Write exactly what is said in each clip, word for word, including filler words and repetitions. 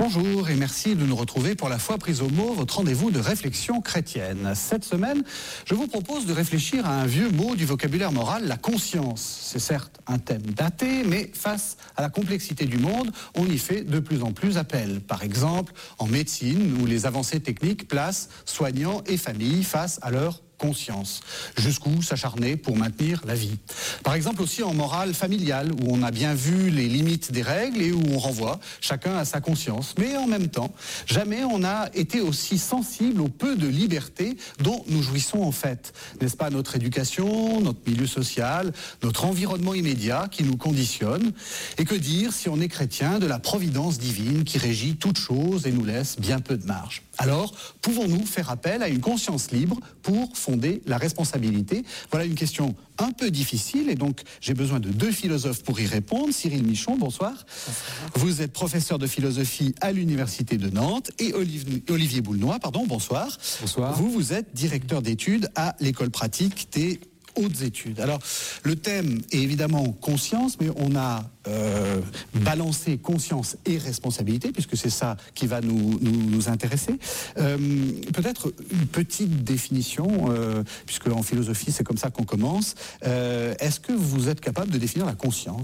Bonjour et merci de nous retrouver pour La Foi prise au mot, votre rendez-vous de réflexion chrétienne. Cette semaine, je vous propose de réfléchir à un vieux mot du vocabulaire moral, la conscience. C'est certes un thème daté, mais face à la complexité du monde, on y fait de plus en plus appel. Par exemple, en médecine, où les avancées techniques placent soignants et familles face à leur conscience. Jusqu'où s'acharner pour maintenir la vie. Par exemple aussi en morale familiale, où on a bien vu les limites des règles et où on renvoie chacun à sa conscience. Mais en même temps, jamais on n'a été aussi sensible au peu de liberté dont nous jouissons en fait. N'est-ce pas notre éducation, notre milieu social, notre environnement immédiat qui nous conditionne? Et que dire si on est chrétien de la providence divine qui régit toutes choses et nous laisse bien peu de marge? Alors, pouvons-nous faire appel à une conscience libre pour fonder la responsabilité? Voilà une question un peu difficile et donc j'ai besoin de deux philosophes pour y répondre. Cyril Michon, bonsoir. Bonsoir. Vous êtes professeur de philosophie à l'Université de Nantes et Olivier Boulnois, pardon, bonsoir. Bonsoir. Vous, vous êtes directeur d'études à l'école pratique des hautes études. Alors, le thème est évidemment conscience, mais on a euh, balancé conscience et responsabilité, puisque c'est ça qui va nous, nous, nous intéresser. Euh, peut-être une petite définition, euh, puisque en philosophie, c'est comme ça qu'on commence. Euh, est-ce que vous êtes capable de définir la conscience ?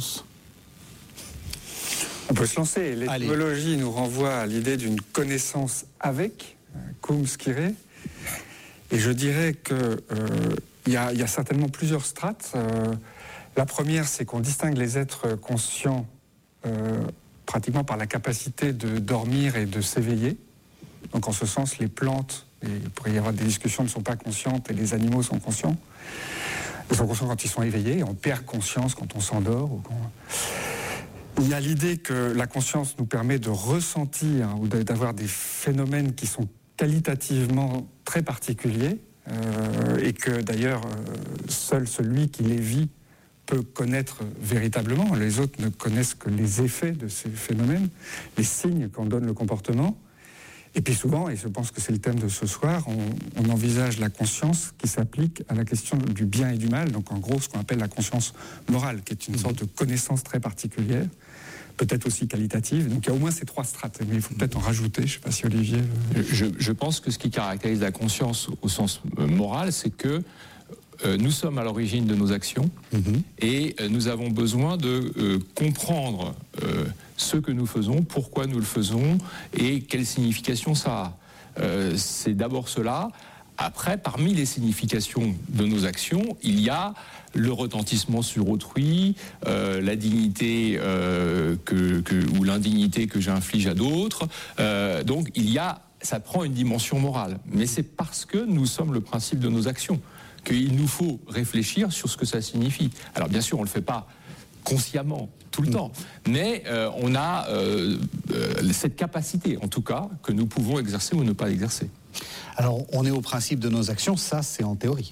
On peut se lancer. L'étymologie nous renvoie à l'idée d'une connaissance avec, cum scire, et je dirais que euh, Il y, a, il y a certainement plusieurs strates. Euh, la première, c'est qu'on distingue les êtres conscients euh, pratiquement par la capacité de dormir et de s'éveiller. Donc en ce sens, les plantes, et il pourrait y avoir des discussions, ne sont pas conscientes et les animaux sont conscients. Ils sont conscients quand ils sont éveillés, et on perd conscience quand on s'endort. Ou quand... Il y a l'idée que la conscience nous permet de ressentir ou d'avoir des phénomènes qui sont qualitativement très particuliers. Euh, et que d'ailleurs euh, seul celui qui les vit peut connaître véritablement. Les autres ne connaissent que les effets de ces phénomènes, les signes qu'en donne le comportement. Et puis souvent, et je pense que c'est le thème de ce soir, on, on envisage la conscience qui s'applique à la question du bien et du mal, donc en gros ce qu'on appelle la conscience morale, qui est une sorte de connaissance très particulière, peut-être aussi qualitative. Donc il y a au moins ces trois strates, mais il faut peut-être en rajouter. Je ne sais pas si Olivier... Je, je pense que ce qui caractérise la conscience au sens moral, c'est que euh, nous sommes à l'origine de nos actions mm-hmm. et euh, nous avons besoin de euh, comprendre euh, ce que nous faisons, pourquoi nous le faisons et quelle signification ça a. Euh, c'est d'abord cela. Après, parmi les significations de nos actions, il y a le retentissement sur autrui, euh, la dignité euh, que, que, ou l'indignité que j'inflige à d'autres. Euh, donc, il y a, ça prend une dimension morale. Mais c'est parce que nous sommes le principe de nos actions qu'il nous faut réfléchir sur ce que ça signifie. Alors, bien sûr, on ne le fait pas consciemment tout le temps, mais euh, on a euh, euh, cette capacité, en tout cas, que nous pouvons exercer ou ne pas exercer. Alors, on est au principe de nos actions, ça, c'est en théorie.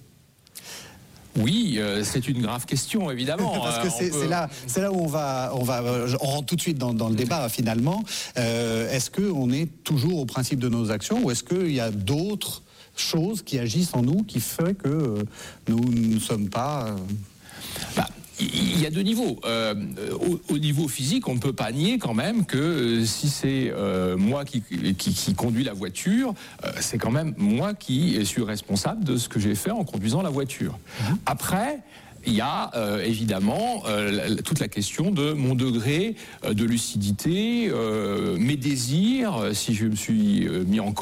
Oui, euh, c'est une grave question, évidemment. Parce que c'est, peut... c'est, là, c'est là où on va, on va, on rentre tout de suite dans, dans le débat, finalement. Euh, est-ce qu'on est toujours au principe de nos actions ou est-ce qu'il y a d'autres choses qui agissent en nous qui font que euh, nous ne sommes pas... Euh... Bah. Il y a deux niveaux. Euh, au, au niveau physique, on ne peut pas nier quand même que euh, si c'est euh, moi qui, qui, qui conduis la voiture, euh, c'est quand même moi qui suis responsable de ce que j'ai fait en conduisant la voiture. Mmh. Après, il y a euh, évidemment euh, toute la question de mon degré euh, de lucidité, euh, mes désirs, si je me suis euh, mis en